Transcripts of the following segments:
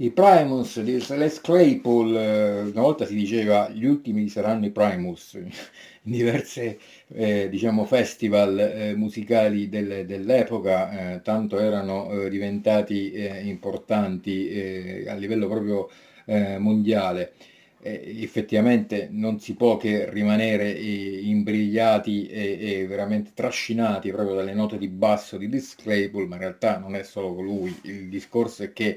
I Primus di Les Claypool, una volta si diceva gli ultimi saranno i Primus, in diverse diciamo festival musicali dell'epoca, tanto erano diventati importanti a livello proprio mondiale. Effettivamente non si può che rimanere imbrigliati e veramente trascinati proprio dalle note di basso di Les Claypool, ma in realtà non è solo lui, il discorso è che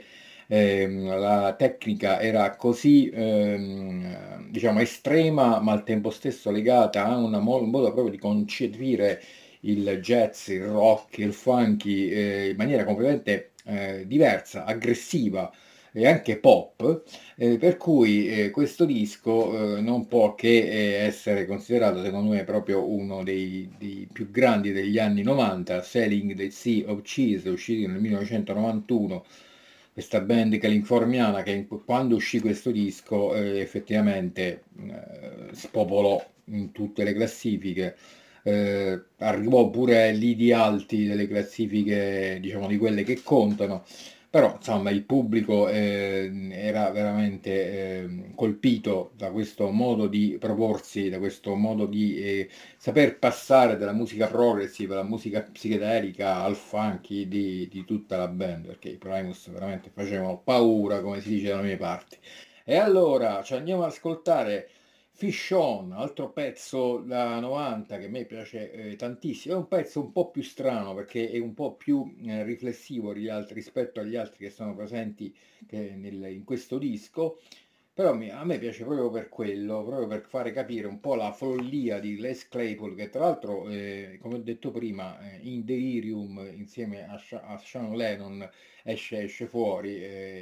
la tecnica era così diciamo estrema, ma al tempo stesso legata a un modo proprio di concepire il jazz, il rock, il funky in maniera completamente diversa, aggressiva e anche pop, per cui questo disco non può che essere considerato secondo me proprio uno dei più grandi degli anni 90, Sailing the Sea of Cheese, uscito nel 1991, questa band californiana che quando uscì questo disco effettivamente spopolò in tutte le classifiche, arrivò pure ai lidi alti delle classifiche, diciamo, di quelle che contano, però insomma il pubblico era veramente colpito da questo modo di proporsi, da questo modo di saper passare dalla musica progressive alla musica psichedelica al funky di tutta la band, perché i Primus veramente facevano paura, come si dice dalle mie parti. E allora ci andiamo ad ascoltare Fish On, altro pezzo da 90 che a me piace tantissimo, è un pezzo un po' più strano perché è un po' più riflessivo rispetto agli altri che sono presenti in questo disco, però a me piace proprio per quello, proprio per fare capire un po' la follia di Les Claypool, che tra l'altro, come ho detto prima, in Delirium insieme a Sean Lennon esce fuori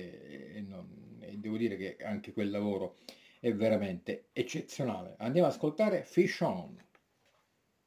e devo dire che anche quel lavoro è veramente eccezionale. Andiamo ad ascoltare Fish On.